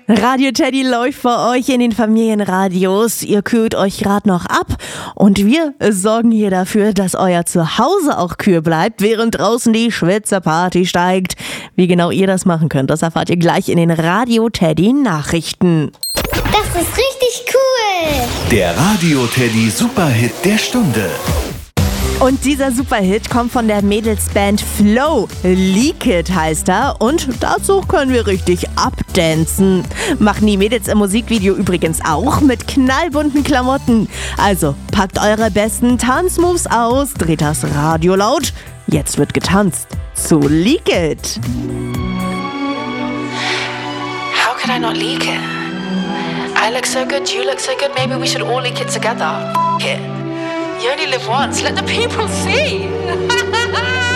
Radio Teddy läuft für euch in den Familienradios. Ihr kühlt euch gerade noch ab und wir sorgen hier dafür, dass euer Zuhause auch kühl bleibt, während draußen die Schwitzerparty steigt. Wie genau ihr das machen könnt, das erfahrt ihr gleich in den Radio Teddy Nachrichten. Das ist richtig cool! Der Radio Teddy Superhit der Stunde. Und dieser Superhit kommt von der Mädelsband Flow. Leak It heißt er und dazu können wir richtig abdancen. Machen die Mädels im Musikvideo übrigens auch mit knallbunten Klamotten. Also packt eure besten Tanzmoves aus, dreht das Radio laut. Jetzt wird getanzt zu Leak It. How could I not leak it? I look so good, you look so good, maybe we should all leak it together. F*** it. You only live once, let the people see.